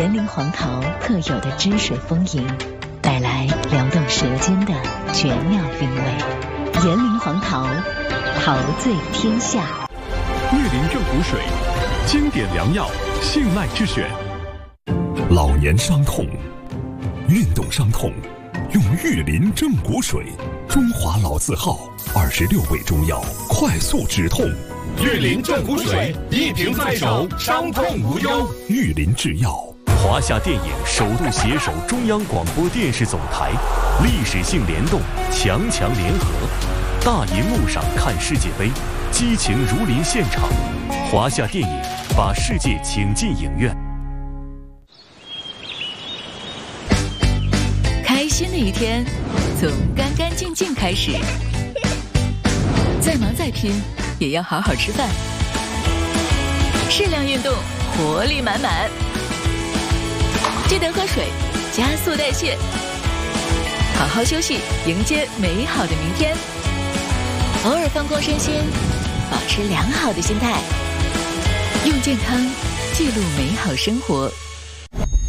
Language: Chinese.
岩灵黄桃特有的汁水丰盈，带来撩动舌尖的绝妙韵味。岩灵黄桃，陶醉天下。 玉林正骨水，经典良药，信赖之选。 老年伤痛、运动伤痛，用玉林正骨水，中华老字号，26味中药，快速止痛。 玉林正骨水，一瓶在手，伤痛无忧。 玉林制药。 华夏电影首度携手中央广播电视总台，历史性联动，强强联合，大银幕上看世界杯，激情如临现场。华夏电影把世界请进影院。 开心的一天从干干净净开始，再忙再拼也要好好吃饭，适量运动，活力满满。记得喝水，加速代谢，好好休息，迎接美好的明天。偶尔放空身心，保持良好的心态，用健康记录美好生活。